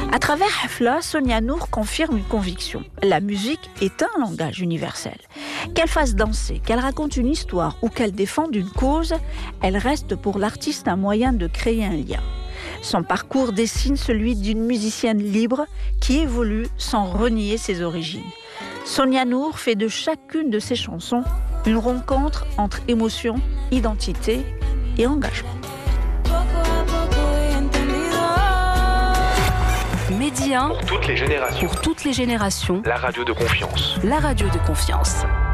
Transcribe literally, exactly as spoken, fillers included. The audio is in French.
À travers Hafla, Sonia Nour confirme une conviction. La musique est un langage universel. Qu'elle fasse danser, qu'elle raconte une histoire ou qu'elle défende une cause, elle reste pour l'artiste un moyen de créer un lien. Son parcours dessine celui d'une musicienne libre qui évolue sans renier ses origines. Sonia Nour fait de chacune de ses chansons une rencontre entre émotion, identité et engagement. Média pour toutes les générations. Pour toutes les générations. La radio de confiance. La radio de confiance.